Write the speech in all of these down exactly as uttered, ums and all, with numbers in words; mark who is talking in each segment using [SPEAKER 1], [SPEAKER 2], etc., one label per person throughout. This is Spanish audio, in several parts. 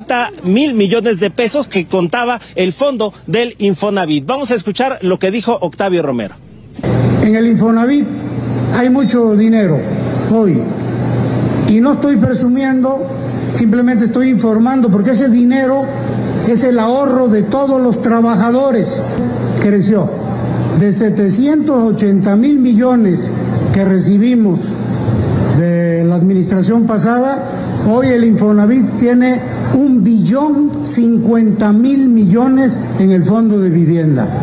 [SPEAKER 1] treinta mil millones de pesos que contaba el fondo del Infonavit. Vamos a escuchar lo que dijo Octavio Romero.
[SPEAKER 2] En el Infonavit hay mucho dinero hoy y no estoy presumiendo, simplemente estoy informando porque ese dinero es el ahorro de todos los trabajadores. Creció de setecientos ochenta mil millones que recibimos de la administración pasada. Hoy el Infonavit tiene un billón cincuenta mil millones en el fondo de vivienda.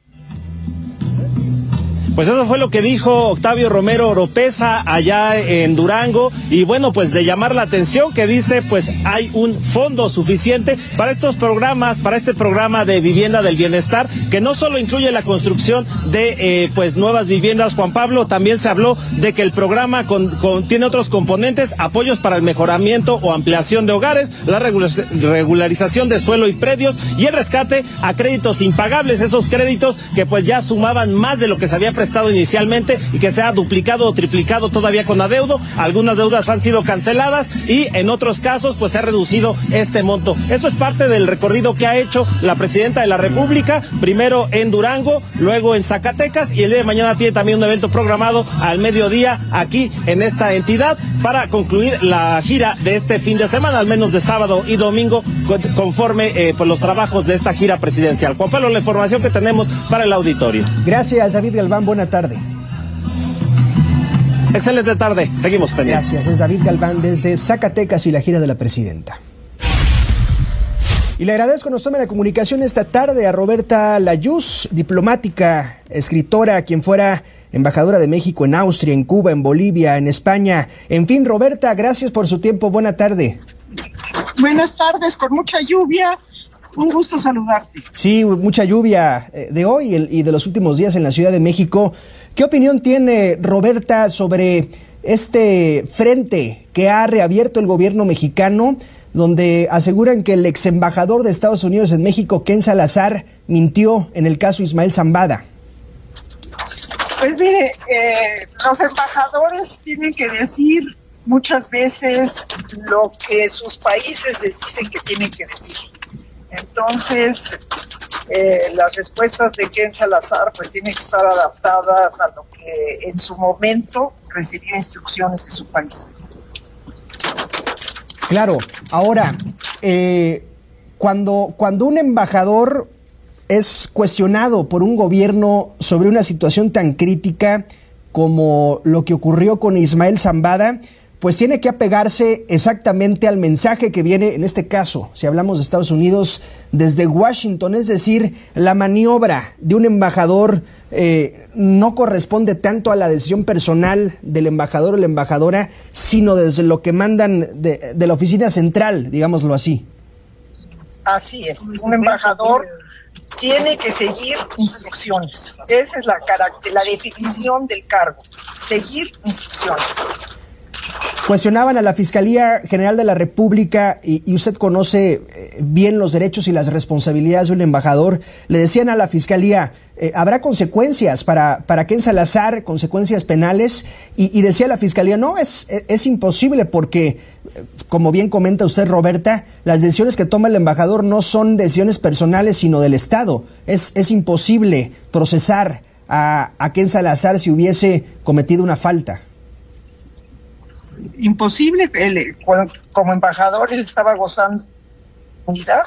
[SPEAKER 1] Pues eso fue lo que dijo Octavio Romero Oropeza allá en Durango, y bueno, pues de llamar la atención que dice, pues hay un fondo suficiente para estos programas, para este programa de vivienda del bienestar, que no solo incluye la construcción de eh, pues nuevas viviendas, Juan Pablo, también se habló de que el programa con, con, tiene otros componentes, apoyos para el mejoramiento o ampliación de hogares, la regularización de suelo y predios y el rescate a créditos impagables, esos créditos que pues ya sumaban más de lo que se había presentado estado inicialmente y que se ha duplicado o triplicado todavía con adeudo. Algunas deudas han sido canceladas y en otros casos pues se ha reducido este monto. Eso es parte del recorrido que ha hecho la presidenta de la República, primero en Durango, luego en Zacatecas, y el día de mañana tiene también un evento programado al mediodía aquí en esta entidad para concluir la gira de este fin de semana, al menos de sábado y domingo, conforme eh, pues los trabajos de esta gira presidencial. Juan Pablo, la información que tenemos para el auditorio.
[SPEAKER 3] Gracias, David Galván. Buena tarde.
[SPEAKER 1] Excelente tarde. Seguimos pendientes.
[SPEAKER 3] Gracias. Es David Galván desde Zacatecas y la gira de la presidenta. Y le agradezco nos tome la comunicación esta tarde a Roberta Layuz, diplomática, escritora, quien fuera embajadora de México en Austria, en Cuba, en Bolivia, en España. En fin, Roberta, gracias por su tiempo. Buena tarde.
[SPEAKER 4] Buenas tardes, con mucha lluvia. Un gusto saludarte.
[SPEAKER 3] Sí, mucha lluvia de hoy y de los últimos días en la Ciudad de México. ¿Qué opinión tiene Roberta sobre este frente que ha reabierto el gobierno mexicano, donde aseguran que el ex embajador de Estados Unidos en México, Ken Salazar, mintió en el caso Ismael Zambada?
[SPEAKER 4] Pues mire, eh, los embajadores tienen que decir muchas veces lo que sus países les dicen que tienen que decir. Entonces, eh, las respuestas de Ken Salazar pues tienen que estar adaptadas a lo que en su momento recibió instrucciones de su país.
[SPEAKER 3] Claro, ahora, eh, cuando, cuando un embajador es cuestionado por un gobierno sobre una situación tan crítica como lo que ocurrió con Ismael Zambada, pues tiene que apegarse exactamente al mensaje que viene, en este caso, si hablamos de Estados Unidos, desde Washington. Es decir, la maniobra de un embajador eh, no corresponde tanto a la decisión personal del embajador o la embajadora, sino desde lo que mandan de, de la oficina central, digámoslo así.
[SPEAKER 4] Así es, un embajador tiene que seguir instrucciones. Esa es la, la definición del cargo, seguir instrucciones.
[SPEAKER 3] Cuestionaban a la Fiscalía General de la República, y, y usted conoce eh, bien los derechos y las responsabilidades de un embajador. Le decían a la Fiscalía, eh, habrá consecuencias para, para Ken Salazar, consecuencias penales, y, y decía la Fiscalía, no, es, es, es imposible porque, como bien comenta usted, Roberta, las decisiones que toma el embajador no son decisiones personales, sino del Estado. Es, es imposible procesar a, a Ken Salazar si hubiese cometido una falta.
[SPEAKER 4] Imposible, él, como embajador él estaba gozando de unidad.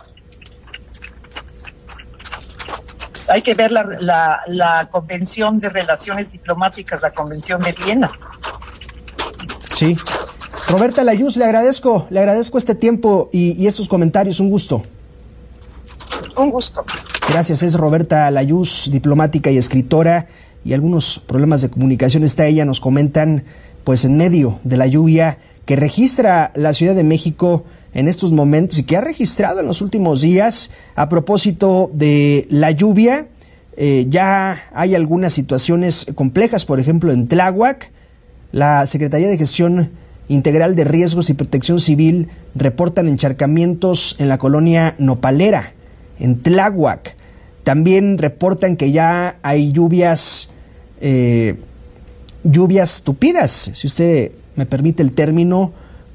[SPEAKER 4] Hay que ver la, la, la Convención de Relaciones Diplomáticas, la Convención de Viena.
[SPEAKER 3] Sí. Roberta Layuz, le agradezco, le agradezco este tiempo y, y estos comentarios, un gusto.
[SPEAKER 4] Un gusto.
[SPEAKER 3] Gracias, es Roberta Layuz, diplomática y escritora, y algunos problemas de comunicación está ella, nos comentan, pues en medio de la lluvia que registra la Ciudad de México en estos momentos y que ha registrado en los últimos días. A propósito de la lluvia, eh, ya hay algunas situaciones complejas, por ejemplo en Tláhuac. La Secretaría de Gestión Integral de Riesgos y Protección Civil reportan encharcamientos en la colonia Nopalera, en Tláhuac. También reportan que ya hay lluvias eh, lluvias tupidas, si usted me permite el término,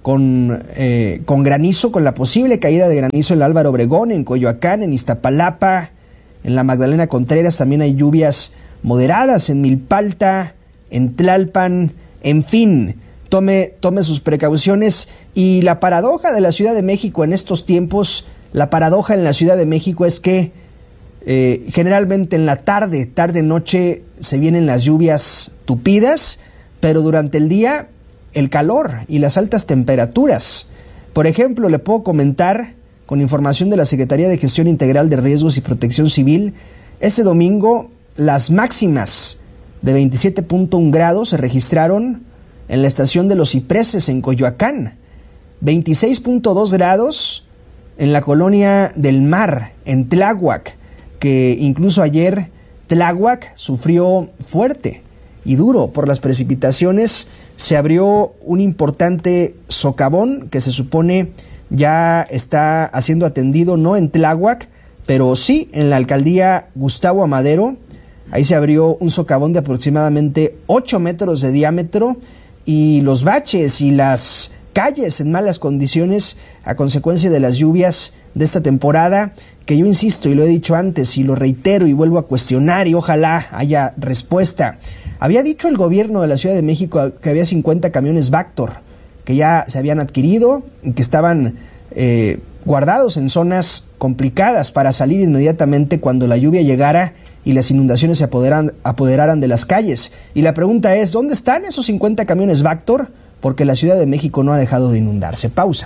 [SPEAKER 3] con, eh, con granizo, con la posible caída de granizo en Álvaro Obregón, en Coyoacán, en Iztapalapa, en la Magdalena Contreras. También hay lluvias moderadas en Milpalta, en Tlalpan, en fin, tome, tome sus precauciones. Y la paradoja de la Ciudad de México en estos tiempos, la paradoja en la Ciudad de México es que eh, generalmente en la tarde, tarde-noche, se vienen las lluvias tupidas, pero durante el día el calor y las altas temperaturas. Por ejemplo, le puedo comentar, con información de la Secretaría de Gestión Integral de Riesgos y Protección Civil, ese domingo las máximas de veintisiete punto uno grados se registraron en la estación de Los Cipreses en Coyoacán, veintiséis punto dos grados en la colonia del Mar, en Tláhuac, que incluso ayer Tláhuac sufrió fuerte y duro por las precipitaciones. Se abrió un importante socavón que se supone ya está siendo atendido, no en Tláhuac, pero sí en la alcaldía Gustavo Amadero. Ahí se abrió un socavón de aproximadamente ocho metros de diámetro y los baches y las calles en malas condiciones a consecuencia de las lluvias de esta temporada, que yo insisto y lo he dicho antes y lo reitero y vuelvo a cuestionar y ojalá haya respuesta. Había dicho el gobierno de la Ciudad de México que había cincuenta camiones Vactor que ya se habían adquirido y que estaban eh, guardados en zonas complicadas para salir inmediatamente cuando la lluvia llegara y las inundaciones se apoderan, apoderaran de las calles. Y la pregunta es, ¿dónde están esos cincuenta camiones Vactor? Porque la Ciudad de México no ha dejado de inundarse. Pausa.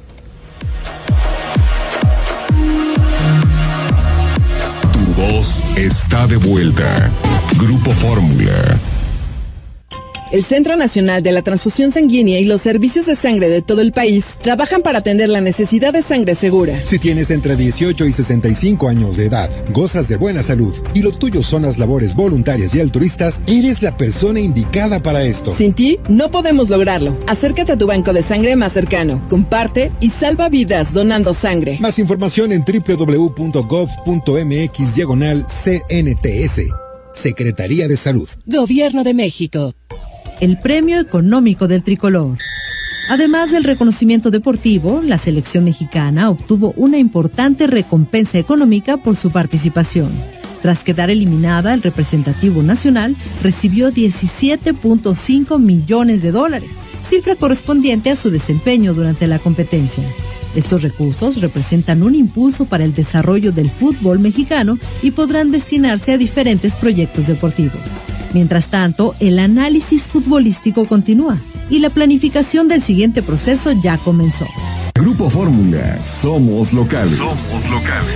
[SPEAKER 5] Tu voz está de vuelta. Grupo Fórmula.
[SPEAKER 6] El Centro Nacional de la Transfusión Sanguínea y los servicios de sangre de todo el país trabajan para atender la necesidad de sangre segura.
[SPEAKER 7] Si tienes entre dieciocho y sesenta y cinco años de edad, gozas de buena salud y lo tuyo son las labores voluntarias y altruistas, eres la persona indicada para esto.
[SPEAKER 6] Sin ti, no podemos lograrlo. Acércate a tu banco de sangre más cercano, comparte y salva vidas donando sangre.
[SPEAKER 7] Más información en doble u doble u doble u punto gov punto mx diagonal C N T S. Secretaría de Salud.
[SPEAKER 8] Gobierno de México.
[SPEAKER 9] El premio económico del tricolor. Además del reconocimiento deportivo, la selección mexicana obtuvo una importante recompensa económica por su participación. Tras quedar eliminada, el representativo nacional recibió diecisiete punto cinco millones de dólares, cifra correspondiente a su desempeño durante la competencia. Estos recursos representan un impulso para el desarrollo del fútbol mexicano y podrán destinarse a diferentes proyectos deportivos. Mientras tanto, el análisis futbolístico continúa y la planificación del siguiente proceso ya comenzó.
[SPEAKER 5] Grupo Fórmula, somos locales.
[SPEAKER 10] Somos locales.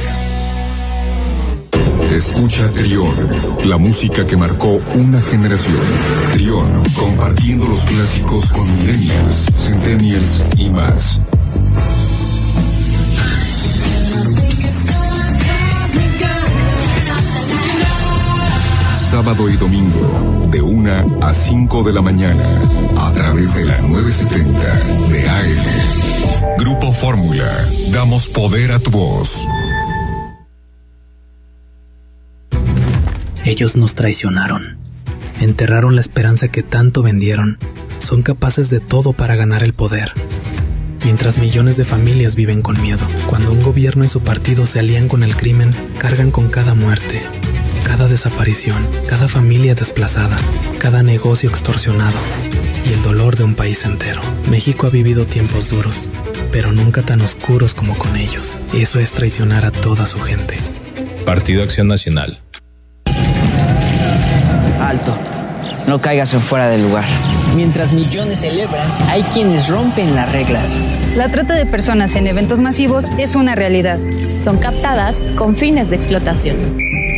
[SPEAKER 5] Escucha Trión, la música que marcó una generación. Trión, compartiendo los clásicos con millennials, centennials y más. Sábado y domingo, de una a cinco de la mañana, a través de la novecientos setenta de A M. Grupo Fórmula, damos poder a tu voz.
[SPEAKER 11] Ellos nos traicionaron, enterraron la esperanza que tanto vendieron, son capaces de todo para ganar el poder. Mientras millones de familias viven con miedo, cuando un gobierno y su partido se alían con el crimen, cargan con cada muerte, cada desaparición, cada familia desplazada, cada negocio extorsionado y el dolor de un país entero. México ha vivido tiempos duros, pero nunca tan oscuros como con ellos. Eso es traicionar a toda su gente.
[SPEAKER 12] Partido Acción Nacional.
[SPEAKER 13] Alto, no caigas en fuera del lugar. Mientras millones celebran, hay quienes rompen las reglas.
[SPEAKER 14] La trata de personas en eventos masivos es una realidad.
[SPEAKER 15] Son captadas con fines de explotación.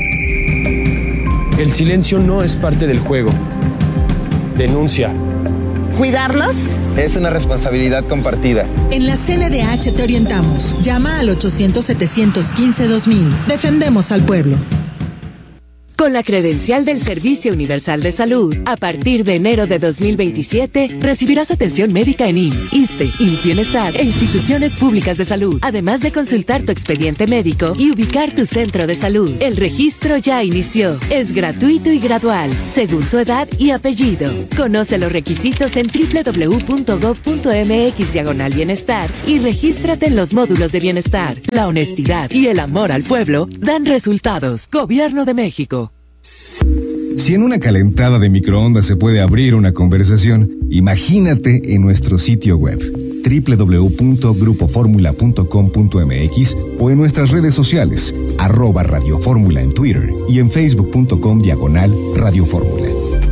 [SPEAKER 16] El silencio no es parte del juego. Denuncia.
[SPEAKER 17] ¿Cuidarlos?
[SPEAKER 18] Es una responsabilidad compartida.
[SPEAKER 17] En la C N D H te orientamos. Llama al ochocientos, setecientos quince, dos mil. Defendemos al pueblo.
[SPEAKER 8] Con la credencial del Servicio Universal de Salud, a partir de enero de dos mil veintisiete, recibirás atención médica en I M S S, ISSSTE, I M S S Bienestar e instituciones públicas de salud, además de consultar tu expediente médico y ubicar tu centro de salud. El registro ya inició. Es gratuito y gradual, según tu edad y apellido. Conoce los requisitos en doble u doble u doble u punto gob punto eme equis diagonal bienestar y regístrate en los módulos de bienestar. La honestidad y el amor al pueblo dan resultados. Gobierno de México.
[SPEAKER 5] Si en una calentada de microondas se puede abrir una conversación, imagínate en nuestro sitio web doble u doble u doble u punto grupo fórmula punto com punto eme equis o en nuestras redes sociales, arroba Radio Fórmula en Twitter y en facebook punto com diagonal Radio Fórmula.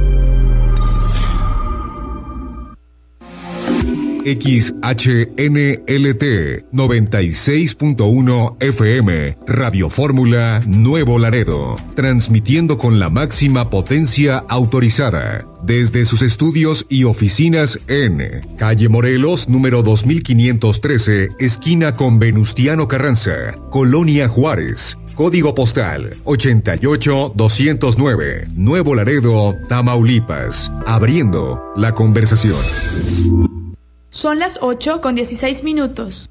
[SPEAKER 5] X H N L T noventa y seis punto uno F M, Radio Fórmula Nuevo Laredo, transmitiendo con la máxima potencia autorizada desde sus estudios y oficinas en Calle Morelos, número dos mil quinientos trece, esquina con Venustiano Carranza, Colonia Juárez. Código postal ochenta y ocho doscientos nueve, Nuevo Laredo, Tamaulipas. Abriendo la conversación.
[SPEAKER 10] Son las ocho con dieciséis minutos.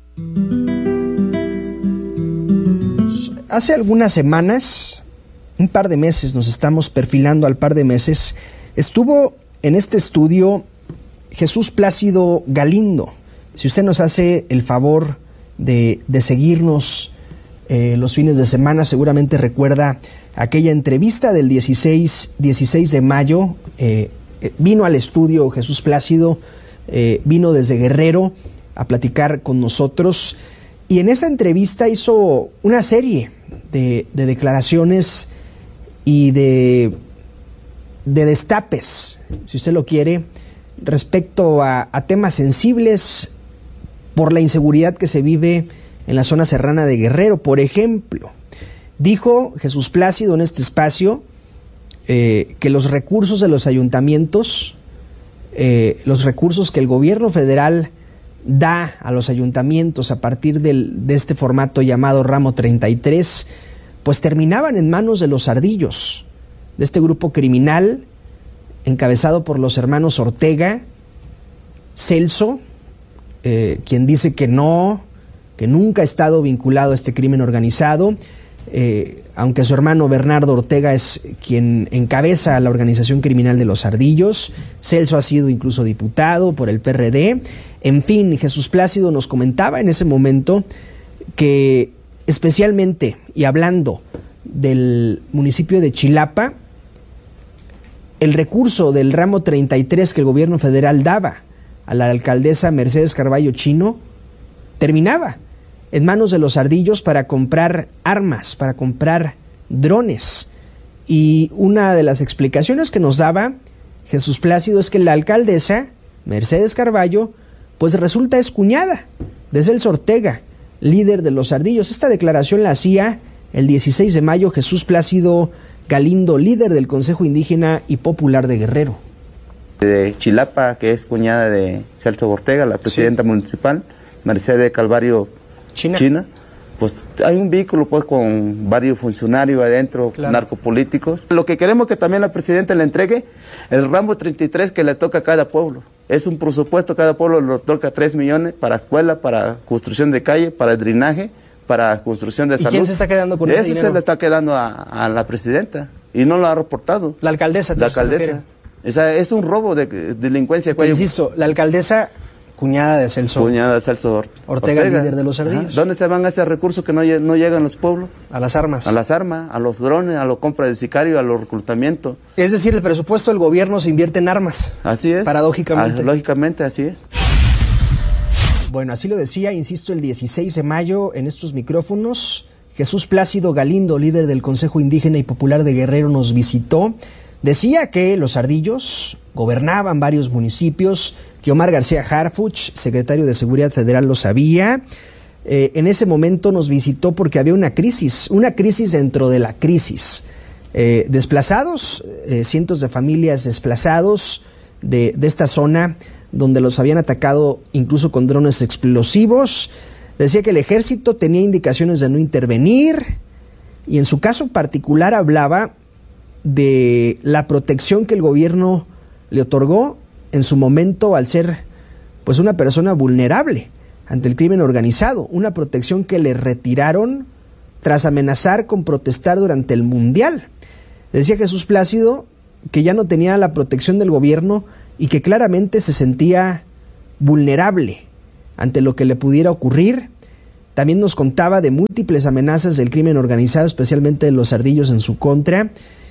[SPEAKER 3] Hace algunas semanas, un par de meses, nos estamos perfilando al par de meses, estuvo en este estudio Jesús Plácido Galindo. Si usted nos hace el favor de, de seguirnos eh, los fines de semana, seguramente recuerda aquella entrevista del dieciséis de mayo. Eh, eh, vino al estudio Jesús Plácido. Eh, vino desde Guerrero a platicar con nosotros y en esa entrevista hizo una serie de, de declaraciones y de, de destapes, si usted lo quiere, respecto a, a temas sensibles por la inseguridad que se vive en la zona serrana de Guerrero. Por ejemplo, dijo Jesús Plácido en este espacio eh, que los recursos de los ayuntamientos Eh, los recursos que el gobierno federal da a los ayuntamientos a partir del, de este formato llamado Ramo treinta y tres, pues terminaban en manos de los ardillos, de este grupo criminal encabezado por los hermanos Ortega, Celso, eh, quien dice que no, que nunca ha estado vinculado a este crimen organizado, eh, aunque su hermano Bernardo Ortega es quien encabeza la organización criminal de los Ardillos. Celso ha sido incluso diputado por el P R D. En fin, Jesús Plácido nos comentaba en ese momento que especialmente, y hablando del municipio de Chilapa, el recurso del ramo treinta y tres que el gobierno federal daba a la alcaldesa Mercedes Carballo Chino terminaba en manos de los Ardillos para comprar armas, para comprar drones. Y una de las explicaciones que nos daba Jesús Plácido es que la alcaldesa, Mercedes Carballo, pues resulta es cuñada de Celso Ortega, líder de los Ardillos. Esta declaración la hacía el dieciséis de mayo Jesús Plácido Galindo, líder del Consejo Indígena y Popular de Guerrero.
[SPEAKER 19] De Chilapa, que es cuñada de Celso Ortega, la presidenta sí. municipal, Mercedes Calvario China. China, pues hay un vehículo pues con varios funcionarios adentro, claro. narcopolíticos. Lo que queremos es que también la presidenta le entregue el ramo treinta y tres que le toca a cada pueblo. Es un presupuesto, cada pueblo le toca tres millones para escuela, para construcción de calle, para drenaje, para construcción de
[SPEAKER 3] ¿Y
[SPEAKER 19] salud.
[SPEAKER 3] quién se está quedando con ese, ese dinero?
[SPEAKER 19] Ese se le está quedando a, a la presidenta y no lo ha reportado.
[SPEAKER 3] La alcaldesa.
[SPEAKER 19] La alcaldesa. O sea, es un robo de, de delincuencia.
[SPEAKER 3] Pero insisto, la alcaldesa... Cuñada de Celso.
[SPEAKER 19] Cuñada de Celso Ortega,
[SPEAKER 3] Ortega, líder de los Ardillos.
[SPEAKER 19] ¿Dónde se van esos recursos que no, no llegan a los pueblos?
[SPEAKER 3] A las armas.
[SPEAKER 19] A las armas, a los drones, a la compra de sicarios, a los reclutamientos.
[SPEAKER 3] Es decir, el presupuesto del gobierno se invierte en armas.
[SPEAKER 19] Así es.
[SPEAKER 3] Paradójicamente.
[SPEAKER 19] Ah, lógicamente, así es.
[SPEAKER 3] Bueno, así lo decía, insisto, el dieciséis de mayo en estos micrófonos. Jesús Plácido Galindo, líder del Consejo Indígena y Popular de Guerrero, nos visitó. Decía que los Ardillos gobernaban varios municipios, que Omar García Harfuch, secretario de Seguridad Federal, lo sabía. Eh, en ese momento nos visitó porque había una crisis, una crisis dentro de la crisis. Eh, desplazados, eh, cientos de familias desplazados de, de esta zona donde los habían atacado incluso con drones explosivos. Decía que el ejército tenía indicaciones de no intervenir y en su caso particular hablaba de la protección que el gobierno le otorgó en su momento al ser pues una persona vulnerable ante el crimen organizado, una protección que le retiraron tras amenazar con protestar durante el Mundial. Decía Jesús Plácido que ya no tenía la protección del gobierno y que claramente se sentía vulnerable ante lo que le pudiera ocurrir. También nos contaba de múltiples amenazas del crimen organizado, especialmente de los ardillos en su contra,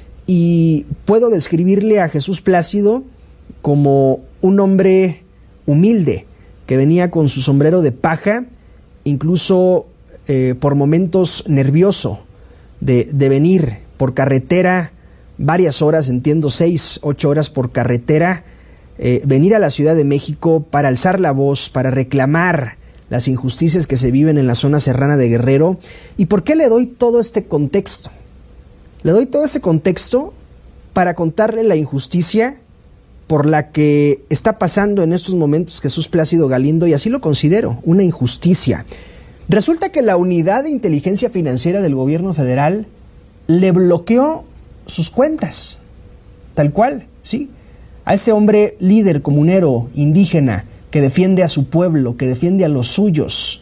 [SPEAKER 3] y puedo describirle a Jesús Plácido como un hombre humilde, que venía con su sombrero de paja, incluso eh, por momentos nervioso de, de venir por carretera varias horas, entiendo seis, ocho horas por carretera, eh, venir a la Ciudad de México para alzar la voz, para reclamar las injusticias que se viven en la zona serrana de Guerrero. ¿Y por qué le doy todo este contexto? Le doy todo este contexto para contarle la injusticia por la que está pasando en estos momentos Jesús Plácido Galindo, y así lo considero, una injusticia. Resulta que la Unidad de Inteligencia Financiera del Gobierno Federal le bloqueó sus cuentas, tal cual, ¿sí? A este hombre líder comunero, indígena, que defiende a su pueblo, que defiende a los suyos,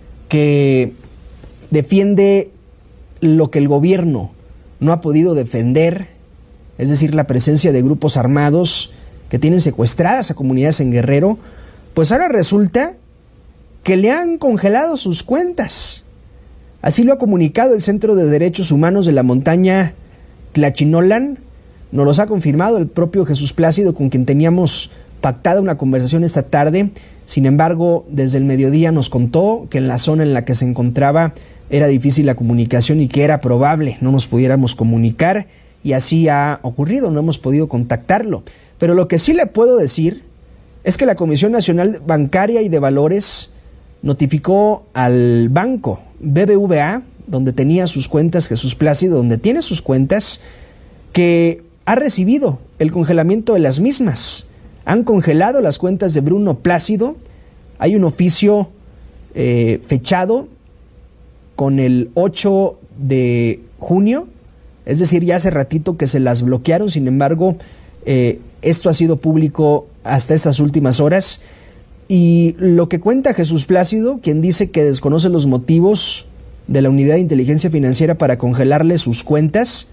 [SPEAKER 3] que defiende lo que el gobierno no ha podido defender, es decir, la presencia de grupos armados que tienen secuestradas a comunidades en Guerrero, pues ahora resulta que le han congelado sus cuentas. Así lo ha comunicado el Centro de Derechos Humanos de la montaña Tlachinolan. Nos los ha confirmado el propio Jesús Plácido, con quien teníamos pactada una conversación esta tarde. Sin embargo, desde el mediodía nos contó que en la zona en la que se encontraba era difícil la comunicación y que era probable no nos pudiéramos comunicar, y así ha ocurrido, no hemos podido contactarlo. Pero lo que sí le puedo decir es que la Comisión Nacional Bancaria y de Valores notificó al banco B B V A, donde tenía sus cuentas Jesús Plácido, donde tiene sus cuentas, que ha recibido el congelamiento de las mismas. Han congelado las cuentas de Bruno Plácido. Hay un oficio eh, fechado con el ocho de junio, es decir, ya hace ratito que se las bloquearon. Sin embargo, eh, esto ha sido público hasta estas últimas horas. Y lo que cuenta Jesús Plácido, quien dice que desconoce los motivos de la Unidad de Inteligencia Financiera para congelarle sus cuentas,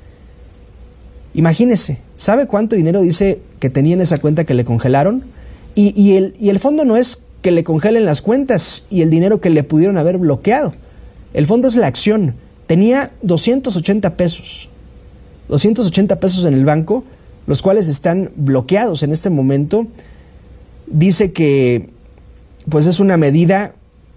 [SPEAKER 3] imagínese, ¿sabe cuánto dinero dice que tenía en esa cuenta que le congelaron? Y, y, el, y el fondo no es que le congelen las cuentas y el dinero que le pudieron haber bloqueado. El fondo es la acción. Tenía doscientos ochenta pesos. doscientos ochenta pesos en el banco, los cuales están bloqueados en este momento. Dice que pues es una medida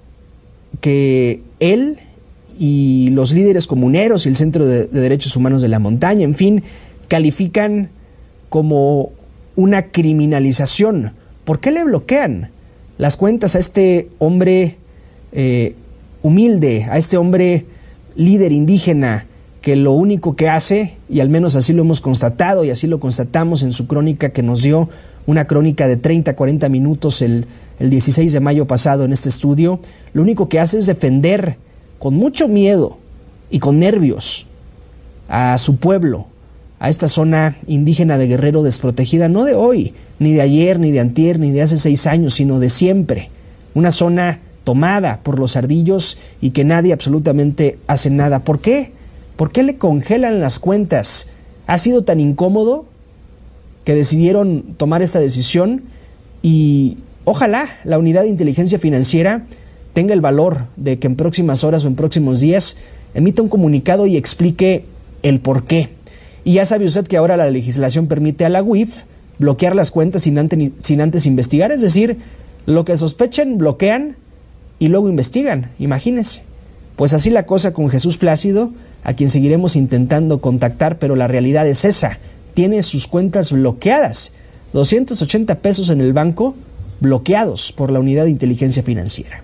[SPEAKER 3] que él y los líderes comuneros y el Centro de, de Derechos Humanos de la Montaña, en fin, califican como una criminalización. ¿Por qué le bloquean las cuentas a este hombre eh, humilde, a este hombre líder indígena, que lo único que hace, y al menos así lo hemos constatado y así lo constatamos en su crónica que nos dio, una crónica de treinta a cuarenta minutos el, el dieciséis de mayo pasado en este estudio, lo único que hace es defender con mucho miedo y con nervios a su pueblo, a esta zona indígena de Guerrero desprotegida, no de hoy, ni de ayer, ni de antier, ni de hace seis años, sino de siempre. Una zona tomada por los ardillos y que nadie absolutamente hace nada. ¿Por qué? ¿Por qué le congelan las cuentas? ¿Ha sido tan incómodo que decidieron tomar esta decisión? Y ojalá la Unidad de Inteligencia Financiera tenga el valor de que en próximas horas o en próximos días emita un comunicado y explique el por qué. Y ya sabe usted que ahora la legislación permite a la U I F bloquear las cuentas sin antes, sin antes investigar, es decir, lo que sospechen bloquean y luego investigan, imagínense. Pues así la cosa con Jesús Plácido, a quien seguiremos intentando contactar, pero la realidad es esa, tiene sus cuentas bloqueadas, doscientos ochenta pesos en el banco bloqueados por la Unidad de Inteligencia Financiera.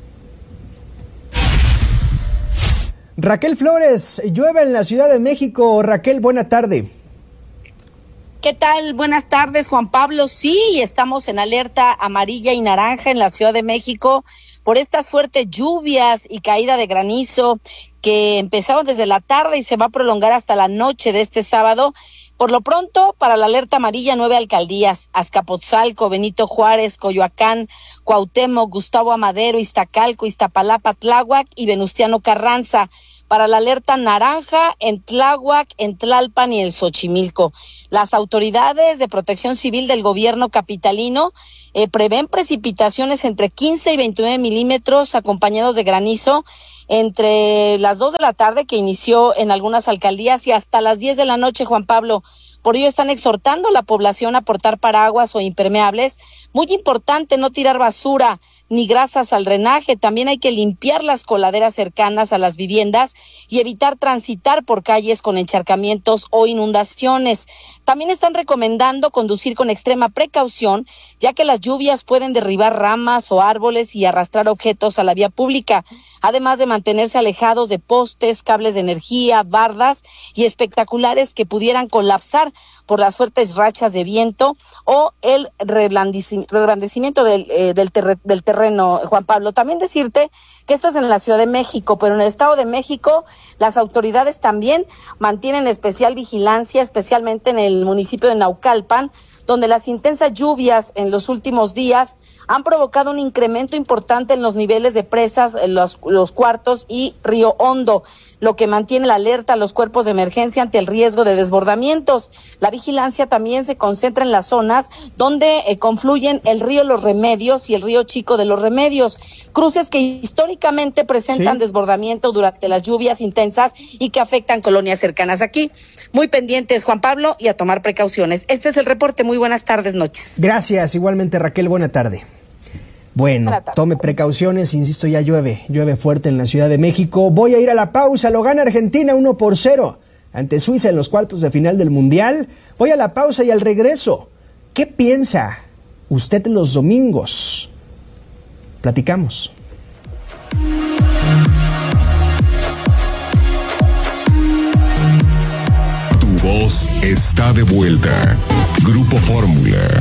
[SPEAKER 3] Raquel Flores, llueve en la Ciudad de México. Raquel, buena tarde.
[SPEAKER 20] ¿Qué tal? Buenas tardes, Juan Pablo. Sí, estamos en alerta amarilla y naranja en la Ciudad de México por estas fuertes lluvias y caída de granizo que empezaron desde la tarde y se va a prolongar hasta la noche de este sábado. Por lo pronto, para la alerta amarilla, nueve alcaldías: Azcapotzalco, Benito Juárez, Coyoacán, Cuauhtémoc, Gustavo Amadero, Iztacalco, Iztapalapa, Tláhuac y Venustiano Carranza. Para la alerta naranja, en Tláhuac, en Tlalpan y en Xochimilco. Las autoridades de protección civil del gobierno capitalino eh, prevén precipitaciones entre quince y veintinueve milímetros acompañados de granizo entre las dos de la tarde, que inició en algunas alcaldías, y hasta las diez de la noche, Juan Pablo. Por ello están exhortando a la población a portar paraguas o impermeables. Muy importante no tirar basura ni grasas al drenaje. También hay que limpiar las coladeras cercanas a las viviendas y evitar transitar por calles con encharcamientos o inundaciones. También están recomendando conducir con extrema precaución, ya que las lluvias pueden derribar ramas o árboles y arrastrar objetos a la vía pública, además de mantenerse alejados de postes, cables de energía, bardas y espectaculares que pudieran colapsar por las fuertes rachas de viento o el reblandecimiento del, eh, del, terre, del terreno, Juan Pablo. También decirte que esto es en la Ciudad de México, pero en el Estado de México las autoridades también mantienen especial vigilancia, especialmente en el municipio de Naucalpan, donde las intensas lluvias en los últimos días han provocado un incremento importante en los niveles de presas, en los, los cuartos y Río Hondo, lo que mantiene la alerta a los cuerpos de emergencia ante el riesgo de desbordamientos. La vigilancia también se concentra en las zonas donde eh, confluyen el río Los Remedios y el río Chico de los Remedios, cruces que históricamente presentan sí. desbordamiento durante las lluvias intensas y que afectan colonias cercanas aquí. Muy pendientes, Juan Pablo, y a tomar precauciones. Este es el reporte. Muy buenas tardes, noches.
[SPEAKER 3] Gracias, igualmente, Raquel, buena tarde. Bueno, tome precauciones, insisto, ya llueve, llueve fuerte en la Ciudad de México. Voy a ir a la pausa, lo gana Argentina uno por cero ante Suiza en los cuartos de final del Mundial. Voy a la pausa y al regreso, ¿qué piensa usted los domingos? Platicamos.
[SPEAKER 5] Tu voz está de vuelta. Grupo Fórmula.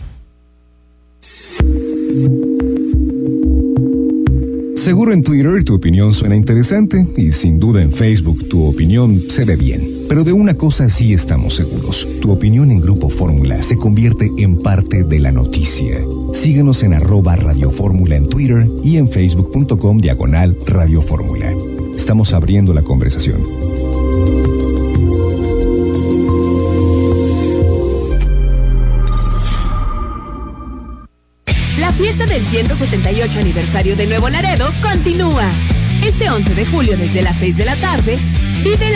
[SPEAKER 5] Seguro en Twitter tu opinión suena interesante y sin duda en Facebook tu opinión se ve bien. Pero de una cosa sí estamos seguros. Tu opinión en Grupo Fórmula se convierte en parte de la noticia. Síguenos en arroba Radio Fórmula en Twitter y en facebook.com diagonal Radio Fórmula. Estamos abriendo la conversación.
[SPEAKER 8] La fiesta del ciento setenta y ocho aniversario de Nuevo Laredo continúa. Este once de julio desde las seis de la tarde, vive